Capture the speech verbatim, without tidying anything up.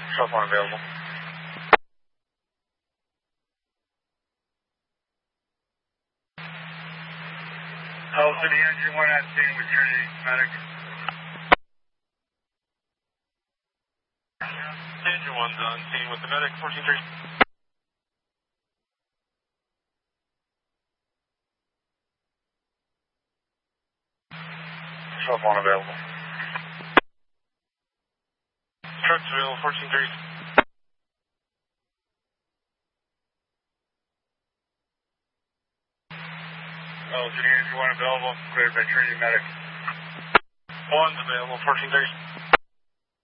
Cell phone available. Oh, City Engine one at scene with Trinity Medic. Engine one's on scene with the medic, fourteen three. Cell phone available. Truck's available, fourteen three. Oh, City Engine one available, cleared by Trinity Medic. One's available, fourteen three.